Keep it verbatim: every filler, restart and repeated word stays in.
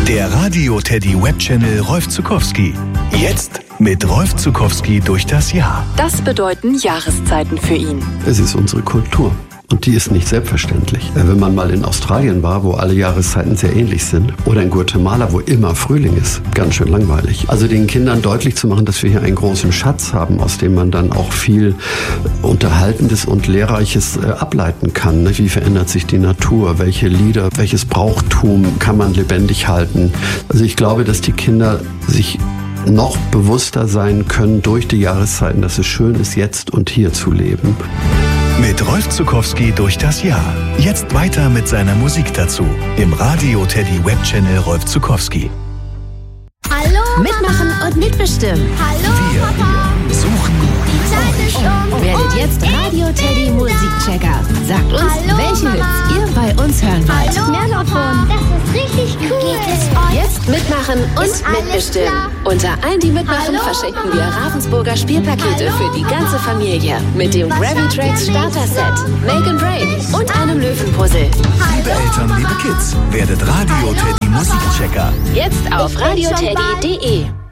Der Radio Teddy Webchannel Rolf Zuckowski. Jetzt mit Rolf Zuckowski durch das Jahr. Das bedeuten Jahreszeiten für ihn. Es ist unsere Kultur. Und die ist nicht selbstverständlich. Wenn man mal in Australien war, wo alle Jahreszeiten sehr ähnlich sind, oder in Guatemala, wo immer Frühling ist, ganz schön langweilig. Also den Kindern deutlich zu machen, dass wir hier einen großen Schatz haben, aus dem man dann auch viel Unterhaltendes und Lehrreiches äh, ableiten kann. Ne? Wie verändert sich die Natur? Welche Lieder, welches Brauchtum kann man lebendig halten? Also ich glaube, dass die Kinder sich noch bewusster sein können durch die Jahreszeiten, dass es schön ist, jetzt und hier zu leben. Mit Rolf Zuckowski durch das Jahr. Jetzt weiter mit seiner Musik dazu. Im Radio Teddy Webchannel Rolf Zuckowski. Hallo, Mitmachen und mitbestimmen. Hallo, Wir Papa. suchen Die Zeit ist um. Werdet jetzt Radio Teddy Musikchecker. Sagt uns, Hallo, welche Mama. Hits ihr bei uns hören wollt. Hallo, Mehr Papa. davon. Das ist richtig cool. Wie geht es euch? Jetzt mitmachen und Ist alles mitbestimmen. klar? Unter allen, die mitmachen, Hallo, verschenken Papa. wir Ravensburger Spielpakete Hallo, für die ganze Papa. Familie. Mit dem Was Gravy habt ihr Tracks Starter Set, nächstes? Make and Break und einem Löwenpuzzle. Liebe Eltern, liebe Kids, werdet Radio Hallo, Teddy Papa. Musikchecker. Jetzt auf Ich bin schon radioteddy punkt de.